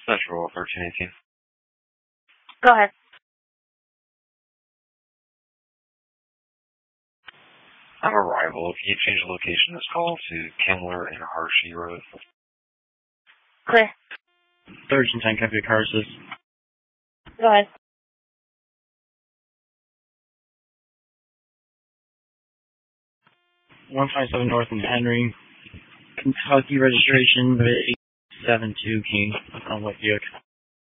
Central 1318. Go ahead. On arrival, if you change the location of this call to Kemmler and Hershey Road. Clear. 1310, copy the car assist. Go ahead. 157 North and Henry, Kentucky registration, but 872 King on what vehicle?